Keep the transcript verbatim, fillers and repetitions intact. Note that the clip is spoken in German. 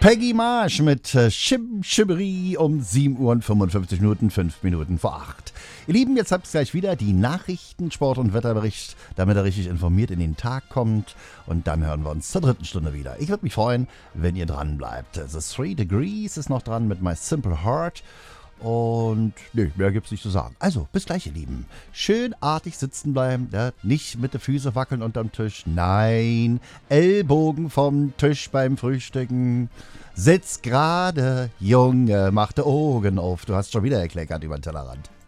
Peggy Marsh mit äh, Schim Schibbery um sieben Uhr und fünfundfünfzig Minuten, fünf Minuten vor acht. Ihr Lieben, jetzt habt ihr gleich wieder die Nachrichten, Sport- und Wetterbericht, damit ihr richtig informiert in den Tag kommt. Und dann hören wir uns zur dritten Stunde wieder. Ich würde mich freuen, wenn ihr dran bleibt. The Three Degrees ist noch dran mit My Simple Heart. Und nee, mehr gibt's nicht zu sagen. Also, bis gleich, ihr Lieben. Schön artig sitzen bleiben, ja? Nicht mit den Füßen wackeln unterm Tisch. Nein, Ellbogen vom Tisch beim Frühstücken. Sitz gerade, Junge, mach die Augen auf. Du hast schon wieder erkleckert über den Tellerrand.